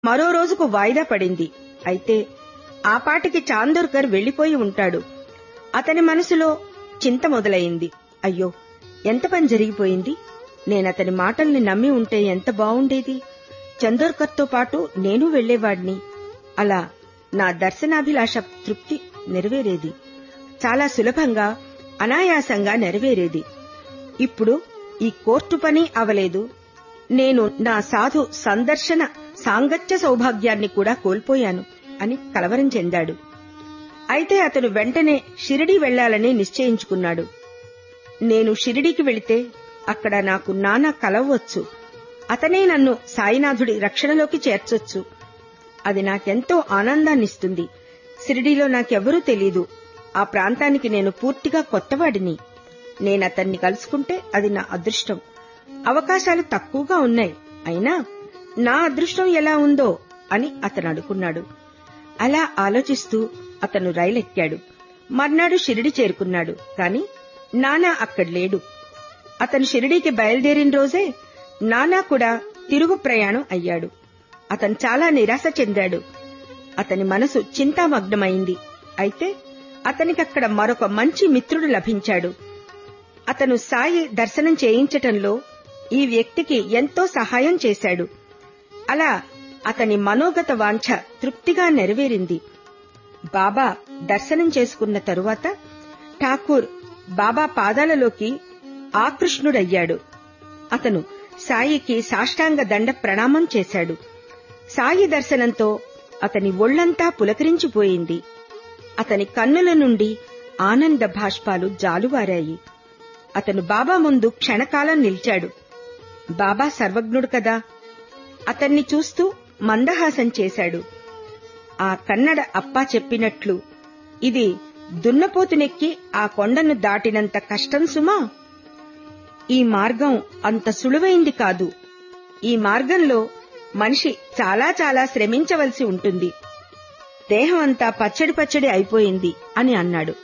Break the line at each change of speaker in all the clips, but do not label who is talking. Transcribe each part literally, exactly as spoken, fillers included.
మరో రోజుకు వాయిదా పడింది. అయితే ఆ పాటికి చాందోర్కర్ వెళ్లిపోయి ఉంటాడు. అతని మనసులో చింత మొదలైంది. అయ్యో, ఎంత పని జరిగిపోయింది. నేనతని మాటల్ని నమ్మి ఉంటే ఎంత బావుండేది. చందోర్కర్తో పాటు నేను వెళ్లేవాడిని. అలా నా దర్శనాభిలాష తృప్తి నెరవేరేది. చాలా సులభంగా, అనాయాసంగా నెరవేరేది. ఇప్పుడు ఈ కోర్టు పని అవలేదు. నేను నా సాధు సందర్శన సాంగత్య సౌభాగ్యాన్ని కూడా కోల్పోయాను అని కలవరం చెందాడు. అయితే అతను వెంటనే షిరిడీ వెళ్లాలని నిశ్చయించుకున్నాడు. నేను షిరిడీకి వెళితే అక్కడ నాకు నాన్న కలవచ్చు. అతనే నన్ను సాయినాథుడి రక్షణలోకి చేర్చొచ్చు. అది నాకెంతో ఆనందాన్నిస్తుంది. షిరిడీలో నాకెవ్వరూ తెలీదు. ఆ ప్రాంతానికి నేను పూర్తిగా కొత్తవాడిని. నేనతన్ని కలుసుకుంటే అది నా అదృష్టం. అవకాశాలు తక్కువగా ఉన్నాయి. అయినా నా అదృష్టం ఎలా ఉందో అని అతను అనుకున్నాడు. అలా ఆలోచిస్తూ అతను రైలెక్కాడు. మర్నాడు షిరిడి చేరుకున్నాడు. కాని నానా అక్కడ లేడు. అతను షిరిడీకి బయలుదేరిన రోజే నానా కూడా తిరుగు ప్రయాణం అయ్యాడు. అతను చాలా నిరాశ చెందాడు. అతని మనసు చింతామగ్నమైంది. అయితే అతనికక్కడ మరొక మంచి మిత్రుడు లభించాడు. అతను సాయి దర్శనం చేయించటంలో ఈ వ్యక్తికి ఎంతో సహాయం చేశాడు. అలా అతని మనోగత వాంఛ తృప్తిగా నెరవేరింది. బాబా దర్శనం చేసుకున్న తరువాత ఠాకూర్ బాబా పాదాలలోకి ఆకృష్ణుడయ్యాడు. అతను సాయికి సాష్టాంగ దండ ప్రణామం చేశాడు. సాయి దర్శనంతో అతని ఒళ్లంతా పులకరించిపోయింది. అతని కన్నుల నుండి ఆనంద భాష్పాలు జాలువారాయి. అతను బాబా ముందు క్షణకాలం నిలిచాడు. బాబా సర్వజ్ఞుడు కదా. అతన్ని చూస్తూ మందహాసం చేశాడు. ఆ కన్నడ అప్పా చెప్పినట్లు, ఇది దున్నపోతునెక్కి ఆ కొండను దాటినంత కష్టం సుమా. ఈ మార్గం అంత సులువైంది కాదు. ఈ మార్గంలో మనిషి చాలా చాలా శ్రమించవలసి ఉంటుంది. దేహం అంతా పచ్చడి పచ్చడి అయిపోయింది అని అన్నాడు.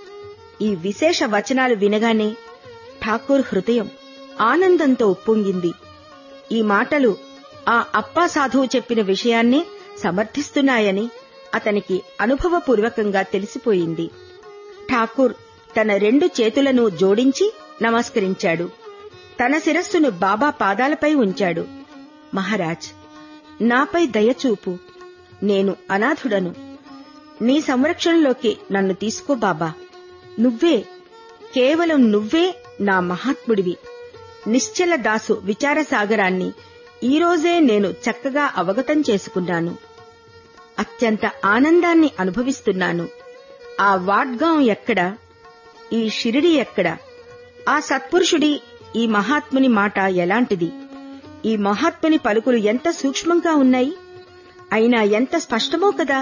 ఈ విశేష వచనాలు వినగానే ఠాకూర్ హృదయం ఆనందంతో ఉప్పొంగింది. ఈ మాటలు ఆ అప్పా సాధువు చెప్పిన విషయాన్నే సమర్థిస్తున్నాయని అతనికి అనుభవపూర్వకంగా తెలిసిపోయింది. ఠాకూర్ తన రెండు చేతులను జోడించి నమస్కరించాడు. తన శిరస్సును బాబా పాదాలపై ఉంచాడు. మహారాజ్, నాపై దయచూపు. నేను అనాథుడను. నీ సంరక్షణలోకి నన్ను తీసుకో బాబా. నువ్వే, కేవలం నువ్వే నా మహాత్ముడివి. నిశ్చల దాసు విచారసాగరాన్ని ఈరోజే నేను చక్కగా అవగతం చేసుకున్నాను. అత్యంత ఆనందాన్ని అనుభవిస్తున్నాను. ఆ వాడ్గాం ఎక్కడ? ఈ షిరిడి ఎక్కడ? ఆ సత్పురుషుడి, ఈ మహాత్ముని మాట ఎలాంటిది? ఈ మహాత్ముని పలుకులు ఎంత సూక్ష్మంగా ఉన్నాయి, అయినా ఎంత స్పష్టమో కదా.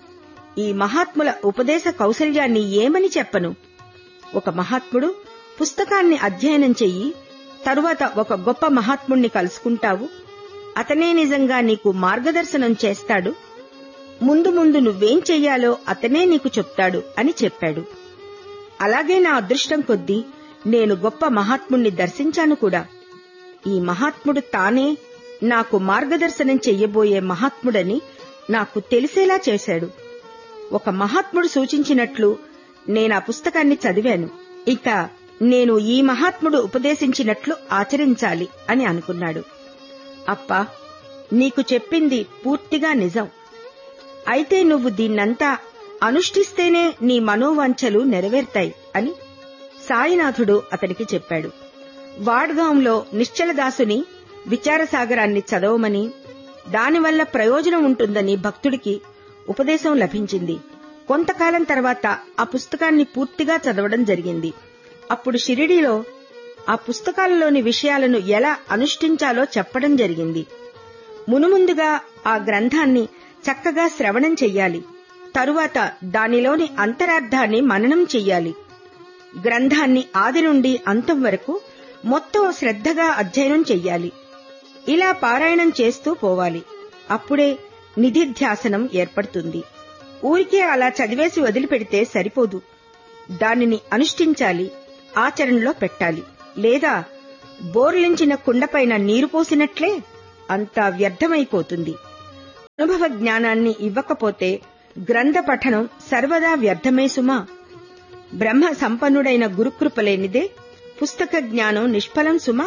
ఈ మహాత్ముల ఉపదేశ కౌశల్యాన్ని ఏమని చెప్పను. ఒక మహాత్ముడు పుస్తకాన్ని అధ్యయనం చెయ్యి, తరువాత ఒక గొప్ప మహాత్ముణ్ణి కలుసుకుంటావు. అతనే నిజంగా నీకు మార్గదర్శనం చేస్తాడు. ముందు ముందు నువ్వేం చెయ్యాలో అతనే నీకు చెప్తాడు అని చెప్పాడు. అలాగే నా అదృష్టం కొద్దీ నేను గొప్ప మహాత్ముణ్ణి దర్శించాను కూడా. ఈ మహాత్ముడు తానే నాకు మార్గదర్శనం చెయ్యబోయే మహాత్ముడని నాకు తెలిసేలా చేశాడు. ఒక మహాత్ముడు సూచించినట్లు నేనా పుస్తకాన్ని చదివాను. ఇక నేను ఈ మహాత్ముడు ఉపదేశించినట్లు ఆచరించాలి అని అనుకున్నాడు. అప్పా, నీకు చెప్పింది పూర్తిగా నిజం. అయితే నువ్వు దీన్నంతా అనుష్ఠిస్తేనే నీ మనోవాంఛలు నెరవేర్తాయి అని సాయినాథుడు అతనికి చెప్పాడు. వాడ్గాంలో నిశ్చలదాసుని విచారసాగరాన్ని చదవమని, దానివల్ల ప్రయోజనం ఉంటుందని భక్తుడికి ఉపదేశం లభించింది. కొంతకాలం తర్వాత ఆ పుస్తకాన్ని పూర్తిగా చదవడం జరిగింది. అప్పుడు షిరిడీలో ఆ పుస్తకాలలోని విషయాలను ఎలా అనుష్ఠించాలో చెప్పడం జరిగింది. మునుముందుగా ఆ గ్రంథాన్ని చక్కగా శ్రవణం చెయ్యాలి. తరువాత దానిలోని అంతరార్థాన్ని మననం చెయ్యాలి. గ్రంథాన్ని ఆది నుండి అంతం వరకు మొత్తం శ్రద్ధగా అధ్యయనం చెయ్యాలి. ఇలా పారాయణం చేస్తూ పోవాలి. అప్పుడే నిధిధ్యాసనం ఏర్పడుతుంది. ఊరికే అలా చదివేసి వదిలిపెడితే సరిపోదు. దానిని అనుష్ఠించాలి, ఆచరణలో పెట్టాలి. లేదా బోర్లించిన కుండపైన నీరు పోసినట్లే అంతా వ్యర్థమైపోతుంది. అనుభవ జ్ఞానాన్ని ఇవ్వకపోతే గ్రంథ పఠనం సర్వదా వ్యర్థమే సుమా. బ్రహ్మ సంపన్నుడైన గురుకృప లేనిదే పుస్తక జ్ఞానం నిష్ఫలం సుమా.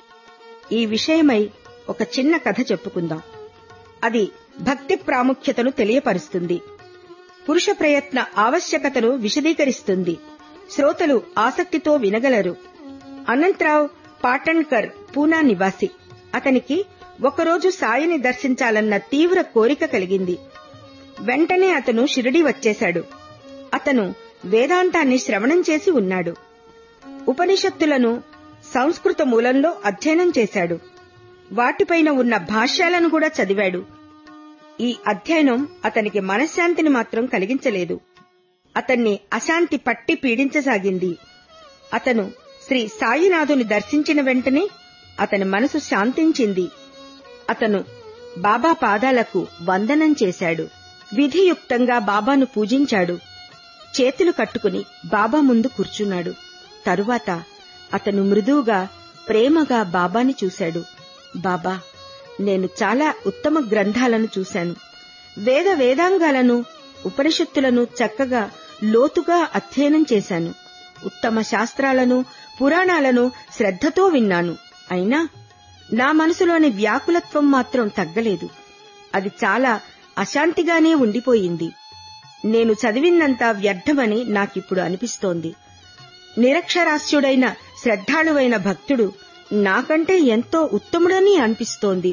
ఈ విషయమై ఒక చిన్న కథ చెప్పుకుందాం. అది భక్తి ప్రాముఖ్యతను తెలియపరుస్తుంది. పురుష ప్రయత్న ఆవశ్యకతను విశదీకరిస్తుంది. శ్రోతలు ఆసక్తితో వినగలరు. అనంతరావు పాటణ్కర్ పూనా నివాసి. అతనికి ఒకరోజు సాయిని దర్శించాలన్న తీవ్ర కోరిక కలిగింది. వెంటనే అతను షిరిడీ వచ్చేశాడు. అతను వేదాంతాన్ని శ్రవణం చేసి ఉన్నాడు. ఉపనిషత్తులను సంస్కృత మూలంలో అధ్యయనం చేశాడు. వాటిపైన ఉన్న భాష్యాలను కూడా చదివాడు. ఈ అధ్యయనం అతనికి మనశ్శాంతిని మాత్రం కలిగించలేదు. అతన్ని అశాంతి పట్టి పీడించసాగింది. అతను శ్రీ సాయినాథుని దర్శించిన వెంటనే అతని మనసు శాంతించింది. అతను బాబా పాదాలకు వందనం చేశాడు. విధియుక్తంగా బాబాను పూజించాడు. చేతులు కట్టుకుని బాబా ముందు కూర్చున్నాడు. తరువాత అతను మృదువుగా ప్రేమగా బాబాని చూశాడు. బాబా, నేను చాలా ఉత్తమ గ్రంథాలను చూశాను. వేద వేదాంగాలను ఉపనిషత్తులను చక్కగా లోతుగా అధ్యయనం చేశాను. ఉత్తమ శాస్త్రాలను పురాణాలను శ్రద్ధతో విన్నాను. అయినా నా మనసులోని వ్యాకులత్వం మాత్రం తగ్గలేదు. అది చాలా అశాంతిగానే ఉండిపోయింది. నేను చదివిందంతా వ్యర్థమని నాకిప్పుడు అనిపిస్తోంది. నిరక్షరాస్యుడైన శ్రద్ధాళువైన భక్తుడు నాకంటే ఎంతో ఉత్తముడని అనిపిస్తోంది.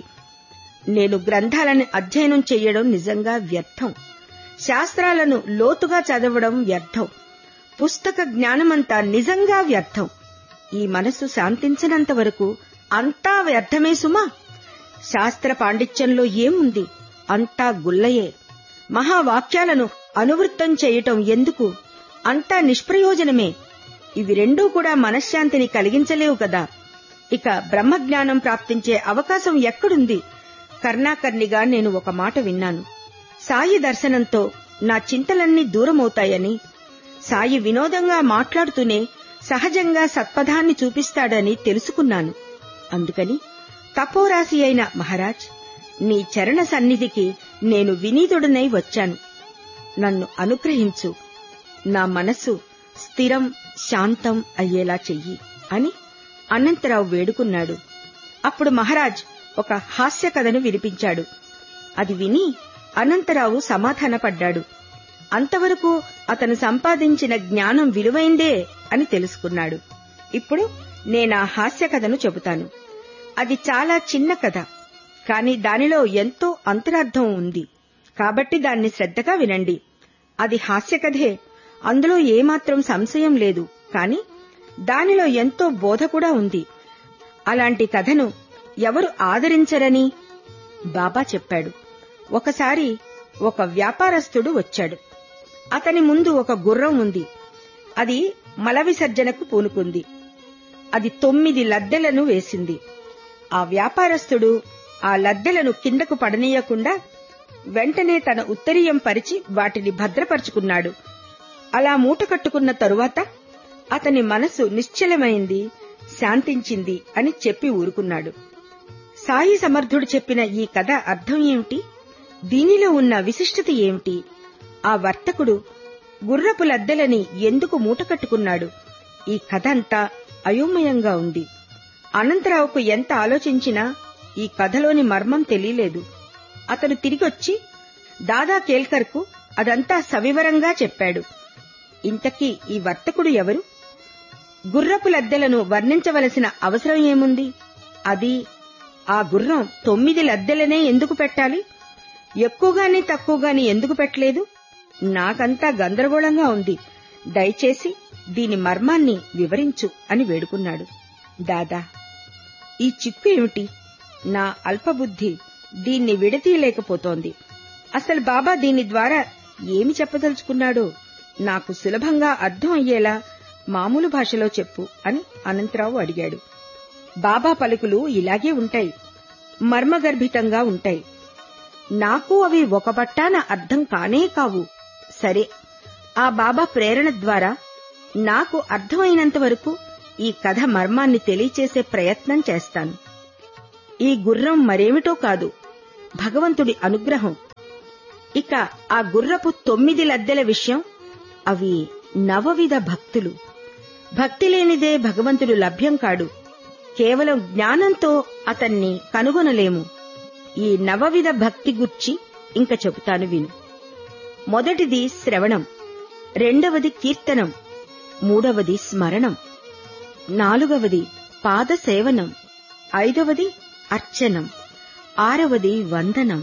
నేను గ్రంథాలను అధ్యయనం చెయ్యడం నిజంగా వ్యర్థం. శాస్త్రాలను లోతుగా చదవడం వ్యర్థం. పుస్తక జ్ఞానమంతా నిజంగా వ్యర్థం. ఈ మనసు శాంతించినంత వరకు అంతా వ్యర్థమే సుమా. శాస్త్ర పాండిత్యంలో ఏముంది? అంతా గుల్లయే. మహావాక్యాలను అనువృత్తం చేయటం ఎందుకు? అంతా నిష్ప్రయోజనమే. ఇవి రెండూ కూడా మనశ్శాంతిని కలిగించలేవు కదా. ఇక బ్రహ్మజ్ఞానం ప్రాప్తించే అవకాశం ఎక్కడుంది? కర్ణాకర్ణిగా నేను ఒక మాట విన్నాను. సాయి దర్శనంతో నా చింతలన్నీ దూరమవుతాయని, సాయి వినోదంగా మాట్లాడుతూనే సహజంగా సత్పథాన్ని చూపిస్తాడని తెలుసుకున్నాను. అందుకని తపోరాశి అయిన మహారాజ్, నీ చరణ సన్నిధికి నేను వినీతుడనై వచ్చాను. నన్ను అనుగ్రహించు. నా మనస్సు స్థిరం శాంతం అయ్యేలా చెయ్యి అని అనంతరావు వేడుకున్నాడు. అప్పుడు మహారాజ్ ఒక హాస్య కథను వినిపించాడు. అది విని అనంతరావు సమాధానపడ్డాడు. అంతవరకు అతను సంపాదించిన జ్ఞానం విలువైందే అని తెలుసుకున్నాడు. ఇప్పుడు నేనా హాస్య కథను చెబుతాను. అది చాలా చిన్న కథ, కాని దానిలో ఎంతో అంతరార్థం ఉంది. కాబట్టి దాన్ని శ్రద్ధగా వినండి. అది హాస్య కథే, అందులో ఏమాత్రం సంశయం లేదు. కాని దానిలో ఎంతో బోధ కూడా ఉంది. అలాంటి కథను ఎవరు ఆదరించరని బాబా చెప్పాడు. ఒకసారి ఒక వ్యాపారస్తుడు వచ్చాడు. అతని ముందు ఒక గుర్రం ఉంది. అది మల విసర్జనకు పూనుకుంది. అది తొమ్మిది లద్దెలను వేసింది. ఆ వ్యాపారస్తుడు ఆ లద్దెలను కిందకు పడనీయకుండా వెంటనే తన ఉత్తరీయం పరిచి వాటిని భద్రపరుచుకున్నాడు. అలా మూటకట్టుకున్న తరువాత అతని మనసు నిశ్చలమైంది, శాంతించింది అని చెప్పి ఊరుకున్నాడు. సాయి సమర్థుడు చెప్పిన ఈ కథ అర్థం ఏమిటి? దీనిలో ఉన్న విశిష్టత ఏమిటి? ఆ వర్తకుడు గుర్రపు లద్దెలని ఎందుకు మూటకట్టుకున్నాడు? ఈ కథ అంతా అయోమయంగా ఉంది. అనంతరావుకు ఎంత ఆలోచించినా ఈ కథలోని మర్మం తెలియలేదు. అతను తిరిగొచ్చి దాదా కేల్కర్కు అదంతా సవివరంగా చెప్పాడు. ఇంతకీ ఈ వర్తకుడు ఎవరు? గుర్రపు లద్దెలను వర్ణించవలసిన అవసరం ఏముంది? అది ఆ గుర్రం తొమ్మిది లద్దెలనే ఎందుకు పెట్టాలి? ఎక్కువగాని తక్కువగాని ఎందుకు పెట్టలేదు? నాకంతా గందరగోళంగా ఉంది. దయచేసి దీని మర్మాన్ని వివరించు అని వేడుకున్నాడు. దాదా, ఈ చిక్కు ఏమిటి? నా అల్పబుద్ధి దీన్ని విడతీయలేకపోతోంది. అసలు బాబా దీని ద్వారా ఏమి చెప్పదలుచుకున్నాడో నాకు సులభంగా అర్థం అయ్యేలా మామూలు భాషలో చెప్పు అని అనంతరావు అడిగాడు. బాబా పలుకులు ఇలాగే ఉంటాయి, మర్మగర్భితంగా ఉంటాయి. నాకు అవి ఒక పట్టాన అర్థం కానే కావు. సరే, ఆ బాబా ప్రేరణ ద్వారా నాకు అర్థమైనంత వరకు ఈ కథ మర్మాన్ని తెలియచేసే ప్రయత్నం చేస్తాను. ఈ గుర్రం మరేమిటో కాదు, భగవంతుడి అనుగ్రహం. ఇక ఆ గుర్రపు తొమ్మిది లద్దెల విషయం, అవి నవవిధ భక్తులు. భక్తి లేనిదే భగవంతుడు లభ్యం కాడు. కేవలం జ్ఞానంతో అతన్ని కనుగొనలేము. ఈ నవవిధ భక్తి గుర్చి ఇంక చెబుతాను విను. మొదటిది శ్రవణం, రెండవది కీర్తనం, మూడవది స్మరణం, నాలుగవది పాదసేవనం, ఐదవది అర్చనం, ఆరవది వందనం,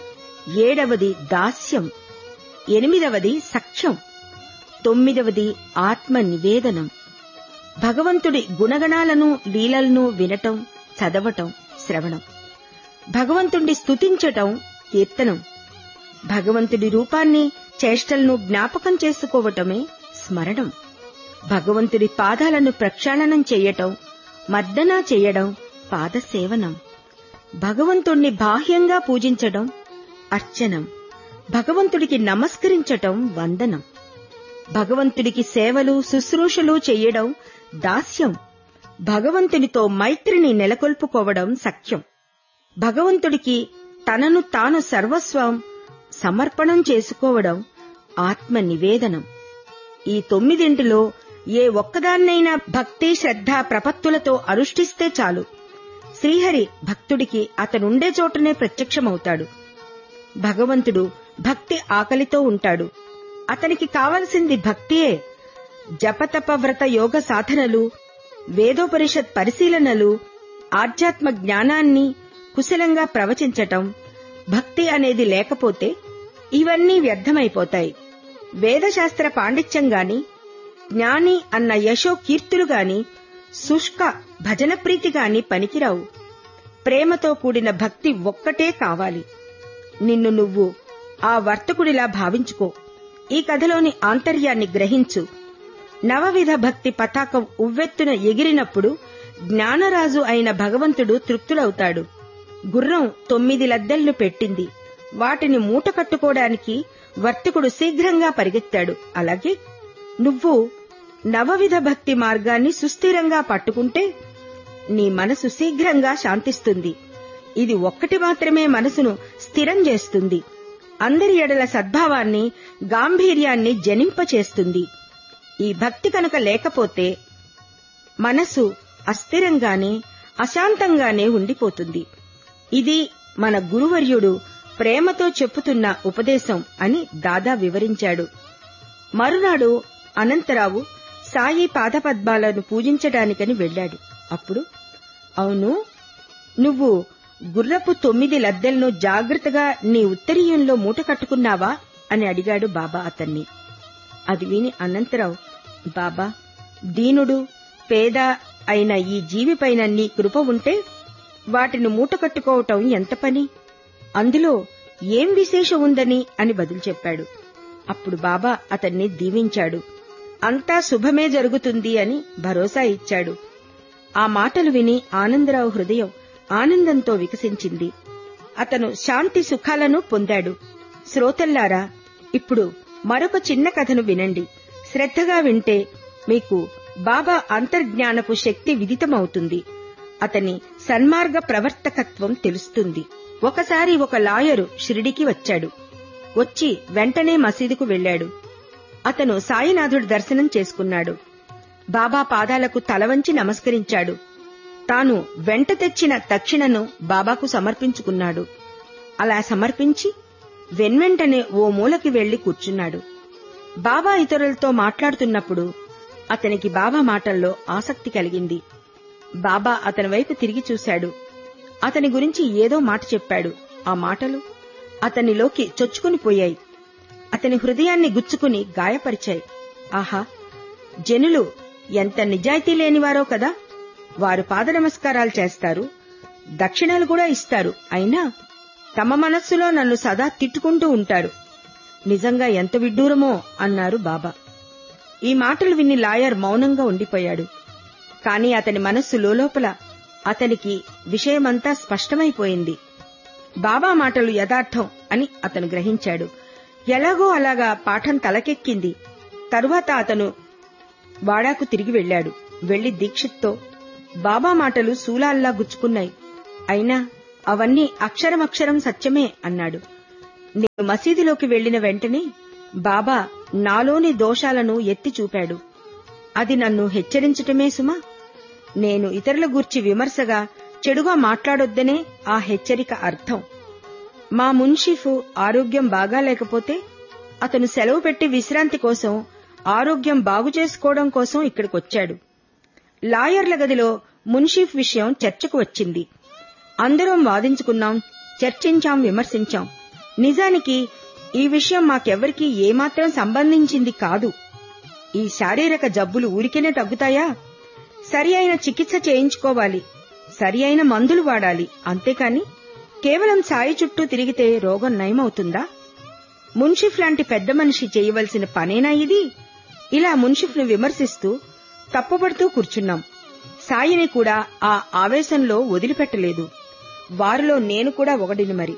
ఏడవది దాస్యం, ఎనిమిదవది సఖ్యం, తొమ్మిదవది ఆత్మ నివేదనం. భగవంతుడి గుణగణాలను లీలలను వినటం, చదవటం శ్రవణం. భగవంతుణ్ణి స్తుతించటం కీర్తనం. భగవంతుడి రూపాన్ని, చేష్టలను జ్ఞాపకం చేసుకోవటమే స్మరణం. భగవంతుడి పాదాలను ప్రక్షాళనం చెయ్యటం, మర్దనా చెయ్యడం పాదసేవనం. భగవంతుణ్ణి బాహ్యంగా పూజించడం అర్చనం. భగవంతుడికి నమస్కరించటం వందనం. భగవంతుడికి సేవలు శుశ్రూషలు చెయ్యడం దాస్యం. భగవంతునితో మైత్రిని నెలకొల్పుకోవడం సఖ్యం. భగవంతుడికి తనను తాను సర్వస్వం సమర్పణం చేసుకోవడం ఆత్మ నివేదనం. ఈ తొమ్మిదింటిలో ఏ ఒక్కదాన్నైనా భక్తి శ్రద్ధ ప్రపత్తులతో అనుష్ఠిస్తే చాలు, శ్రీహరి భక్తుడికి అతనుండే చోటనే ప్రత్యక్షమవుతాడు. భగవంతుడు భక్తి ఆకలితో ఉంటాడు. అతనికి కావలసింది భక్తియే. జపతప వ్రత యోగ సాధనలు, వేదోపనిషత్ పరిశీలనలు, ఆధ్యాత్మ జ్ఞానాన్ని కుశలంగా ప్రవచించటం, భక్తి అనేది లేకపోతే ఇవన్నీ వ్యర్థమైపోతాయి. వేదశాస్త్ర పాండిత్యంగాని, జ్ఞాని అన్న యశో కీర్తులుగాని, శుష్క భజన ప్రీతిగాని పనికిరావు. ప్రేమతో కూడిన భక్తి ఒక్కటే కావాలి. నిన్ను నువ్వు ఆ వర్తకుడిలా భావించుకో. ఈ కథలోని ఆంతర్యాన్ని గ్రహించు. నవవిధ భక్తి పతాకం ఉవ్వెత్తున ఎగిరినప్పుడు జ్ఞానరాజు అయిన భగవంతుడు తృప్తుడవుతాడు. గుర్రం తొమ్మిది లద్దెళ్లు పెట్టింది. వాటిని మూట కట్టుకోవడానికి వర్తకుడు శీఘ్రంగా పరిగెత్తాడు. అలాగే నువ్వు నవవిధ భక్తి మార్గాన్ని సుస్థిరంగా పట్టుకుంటే నీ మనసు శీఘ్రంగా శాంతిస్తుంది. ఇది ఒక్కటి మాత్రమే మనసును స్థిరం చేస్తుంది. అందరి ఎడల సద్భావాన్ని, గాంభీర్యాన్ని జనింపచేస్తుంది. ఈ భక్తి కనుక లేకపోతే మనసు అస్థిరంగానే, అశాంతంగానే ఉండిపోతుంది. ఇది మన గురువర్యుడు ప్రేమతో చెప్పుతున్న ఉపదేశం అని దాదా వివరించాడు. మరునాడు అనంతరావు సాయి పాదపద్మాలను పూజించడానికని వెళ్లాడు. అప్పుడు, అవును, నువ్వు గుర్రపు తొమ్మిది లద్దెలను జాగ్రత్తగా నీ ఉత్తరీయంలో మూట కట్టుకున్నావా అని అడిగాడు బాబా అతన్ని. అది విని అనంతరావు, బాబా, దీనుడు పేద అయిన ఈ జీవిపైన నీ కృప ఉంటే వాటిని మూట కట్టుకోవటం ఎంత పని, అందులో ఏం విశేషం ఉందని అని బదులు చెప్పాడు. అప్పుడు బాబా అతన్ని దీవించాడు. అంతా శుభమే జరుగుతుంది అని భరోసా ఇచ్చాడు. ఆ మాటలు విని ఆనందరావు హృదయం ఆనందంతో వికసించింది. అతను శాంతి సుఖాలను పొందాడు. శ్రోతల్లారా, ఇప్పుడు మరొక చిన్న కథను వినండి. శ్రద్ధగా వింటే మీకు బాబా అంతర్జ్ఞానపు శక్తి విదితమవుతుంది. అతని సన్మార్గ ప్రవర్తకత్వం తెలుస్తుంది. ఒకసారి ఒక లాయరు షిరిడికి వచ్చాడు. వచ్చి వెంటనే మసీదుకు వెళ్లాడు. అతను సాయినాథుడి దర్శనం చేసుకున్నాడు. బాబా పాదాలకు తలవంచి నమస్కరించాడు. తాను వెంట తెచ్చిన దక్షిణను బాబాకు సమర్పించుకున్నాడు. అలా సమర్పించి వెన్వెంటనే ఓ మూలకి వెళ్లి కూర్చున్నాడు. బాబా ఇతరులతో మాట్లాడుతున్నప్పుడు అతనికి బాబా మాటల్లో ఆసక్తి కలిగింది. బాబా అతని వైపు తిరిగి చూశాడు. అతని గురించి ఏదో మాట చెప్పాడు. ఆ మాటలు అతనిలోకి చొచ్చుకుని పోయాయి. అతని హృదయాన్ని గుచ్చుకుని గాయపరిచాయి. ఆహా, జనులు ఎంత నిజాయితీ లేనివారో కదా. వారు పాద నమస్కారాలు చేస్తారు, దక్షిణాలు కూడా ఇస్తారు. అయినా తమ మనస్సులో నన్ను సదా తిట్టుకుంటూ ఉంటారు. నిజంగా ఎంత విడ్డూరమో అన్నారు బాబా. ఈ మాటలు విని లాయర్ మౌనంగా ఉండిపోయాడు. కాని అతని మనస్సు లోలోపల అతనికి విషయమంతా స్పష్టమైపోయింది. బాబా మాటలు యథార్థం అని అతను గ్రహించాడు. ఎలాగో అలాగా పాఠం తలకెక్కింది. తరువాత అతను వాడాకు తిరిగి వెళ్లాడు. వెళ్లి దీక్షిత్తో, బాబా మాటలు శూలాల్లా గుచ్చుకున్నాయి, అయినా అవన్నీ అక్షరమక్షరం సత్యమే అన్నాడు. నేను మసీదులోకి వెళ్లిన వెంటనే బాబా నాలోని దోషాలను ఎత్తి చూపాడు. అది నన్ను హెచ్చరించటమే సుమా. నేను ఇతరుల గూర్చి విమర్శగా చెడుగా మాట్లాడొద్దనే ఆ హెచ్చరిక అర్థం. మా మున్షిఫ్ ఆరోగ్యం బాగా లేకపోతే అతను సెలవు పెట్టి విశ్రాంతి కోసం, ఆరోగ్యం బాగు చేసుకోవడం కోసం ఇక్కడికొచ్చాడు. లాయర్ల గదిలో మున్షిఫ్ విషయం చర్చకు వచ్చింది. అందరం వాదించుకున్నాం, చర్చించాం, విమర్శించాం. నిజానికి ఈ విషయం మాకెవ్వరికీ ఏమాత్రం సంబంధించింది కాదు. ఈ శారీరక జబ్బులు ఊరికేనే తగ్గుతాయా? సరి అయిన చికిత్స చేయించుకోవాలి, సరి అయిన మందులు వాడాలి. అంతేకాని కేవలం సాయి చుట్టూ తిరిగితే రోగం నయమవుతుందా? మున్షిఫ్ లాంటి పెద్ద మనిషి చేయవలసిన పనేనా ఇది? ఇలా మున్షిఫ్ను విమర్శిస్తూ తప్పుపడుతూ కూర్చున్నాం. సాయిని కూడా ఆ ఆవేశంలో వదిలిపెట్టలేదు. వారిలో నేను కూడా ఒకడిని. మరి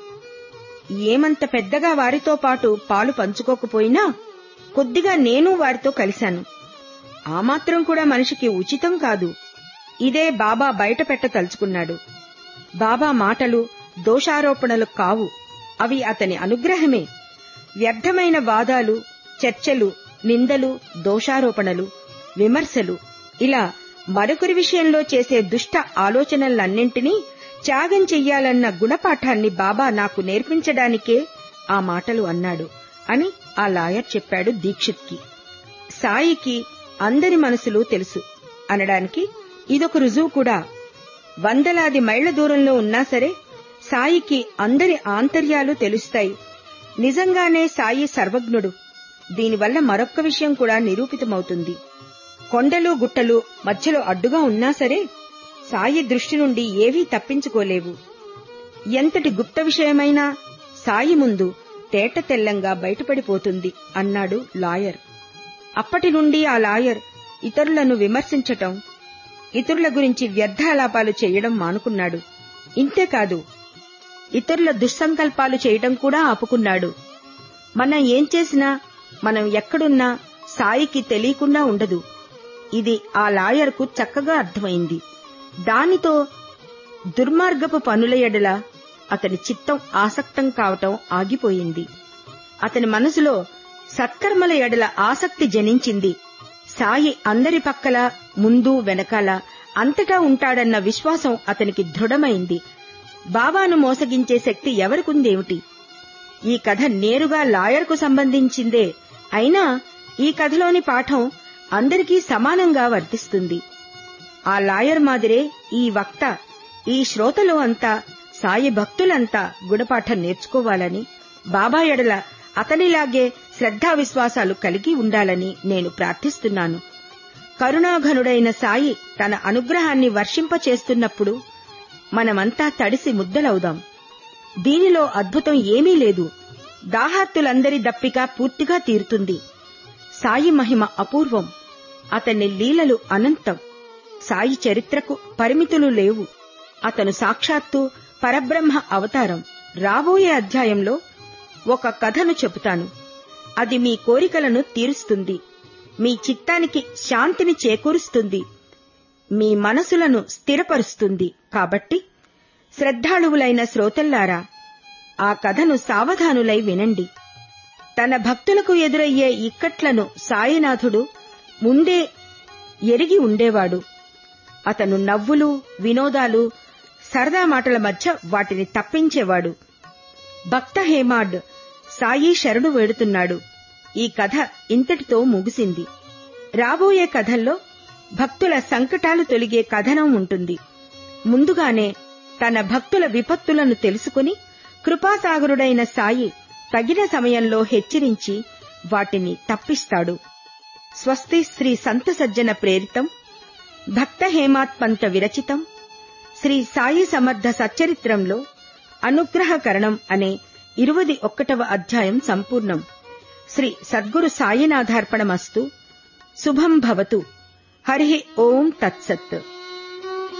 ఏమంత పెద్దగా వారితో పాటు పాలు పంచుకోకపోయినా కొద్దిగా నేను వారితో కలిశాను. ఆ మాత్రం కూడా మనిషికి ఉచితం కాదు. ఇదే బాబా బయట పెట్టదలుచుకున్నాడు. బాబా మాటలు దోషారోపణలు కావు, అవి అతని అనుగ్రహమే. వ్యర్థమైన వాదాలు, చర్చలు, నిందలు, దోషారోపణలు, విమర్శలు, ఇలా మరొకరి విషయంలో చేసే దుష్ట ఆలోచనలన్నింటినీ త్యాగం చెయ్యాలన్న గుణపాఠాన్ని బాబా నాకు నేర్పించడానికే ఆ మాటలు అన్నాడు అని ఆ లాయర్ చెప్పాడు దీక్షిత్కి. సాయికి అందరి మనసులు తెలుసు అనడానికి ఇదొక రుజువు కూడా. వందలాది మైళ్ల దూరంలో ఉన్నా సరే సాయికి అందరి ఆంతర్యాలు తెలుస్తాయి. నిజంగానే సాయి సర్వజ్ఞుడు. దీనివల్ల మరొక్క విషయం కూడా నిరూపితమవుతుంది. కొండలు గుట్టలు మధ్యలో అడ్డుగా ఉన్నా సరే సాయి దృష్టి నుండి ఏవీ తప్పించుకోలేవు. ఎంతటి గుప్త విషయమైనా సాయి ముందు తేట తెల్లంగా బయటపడిపోతుంది అన్నాడు లాయర్. అప్పటి నుండి ఆ లాయర్ ఇతరులను విమర్శించటం, ఇతరుల గురించి వ్యర్థాలాపాలు చేయడం మానుకున్నాడు. ఇంతేకాదు, ఇతరుల దుస్సంకల్పాలు చేయడం కూడా ఆపుకున్నాడు. మనం ఏం చేసినా, మనం ఎక్కడున్నా సాయికి తెలియకుండా ఉండదు. ఇది ఆ లాయర్కు చక్కగా అర్థమైంది. దానితో దుర్మార్గపు పనుల ఎడల అతని చిత్తం ఆసక్తం కావటం ఆగిపోయింది. అతని మనసులో సత్కర్మల ఎడల ఆసక్తి జనించింది. సాయి అందరి పక్కల, ముందు వెనకాల, అంతటా ఉంటాడన్న విశ్వాసం అతనికి దృఢమైంది. బాబాను మోసగించే శక్తి ఎవరికుందేమిటి? ఈ కథ నేరుగా లాయర్కు సంబంధించిందే అయినా ఈ కథలోని పాఠం అందరికీ సమానంగా వర్తిస్తుంది. ఆ లాయర్ మాదిరే ఈ వక్త, ఈ శ్రోతలు అంతా, సాయి భక్తులంతా గుణపాఠం నేర్చుకోవాలని, బాబా ఎడల అతనిలాగే శ్రద్ధా విశ్వాసాలు కలిగి ఉండాలని నేను ప్రార్థిస్తున్నాను. కరుణాఘనుడైన సాయి తన అనుగ్రహాన్ని వర్షింపచేస్తున్నప్పుడు మనమంతా తడిసి ముద్దలవుదాం. దీనిలో అద్భుతం ఏమీ లేదు. దాహార్తులందరి దప్పిక పూర్తిగా తీరుతుంది. సాయి మహిమ అపూర్వం. అతని లీలలు అనంతం. సాయి చరిత్రకు పరిమితులు లేవు. అతను సాక్షాత్తు పరబ్రహ్మ అవతారం. రాబోయే అధ్యాయంలో ఒక కథను చెబుతాను. అది మీ కోరికలను తీరుస్తుంది, మీ చిత్తానికి శాంతిని చేకూరుస్తుంది, మీ మనసులను స్థిరపరుస్తుంది. కాబట్టి శ్రద్ధాళువులైన శ్రోతల్లారా, ఆ కథను సావధానులై వినండి. తన భక్తులకు ఎదురయ్యే ఇక్కట్లను సాయినాథుడు ముందే ఎరిగి ఉండేవాడు. అతను నవ్వులు, వినోదాలు, సరదా మాటల మధ్య వాటిని తప్పించేవాడు. భక్త హేమాడ్ సాయి శరణు వేడుతున్నాడు. ఈ కథ ఇంతటితో ముగిసింది. రాబోయే కథల్లో భక్తుల సంకటాలు తొలగే కథనం ఉంటుంది. ముందుగానే తన భక్తుల విపత్తులను తెలుసుకుని కృపాసాగరుడైన సాయి తగిన సమయంలో హెచ్చరించి వాటిని తప్పిస్తాడు. స్వస్తి శ్రీ సంత సజ్జన ప్రేరితం భక్త హేమాత్పంత విరచితం శ్రీ సాయి సమర్థ సచ్చరిత్రంలో అనుగ్రహకరణం అనే ఇరువది ఒక్కటవ అధ్యాయం సంపూర్ణం. శ్రీ సద్గురు సాయినాథార్పణమస్తు. శుభం భవతు. హరి ఓం తత్సత్.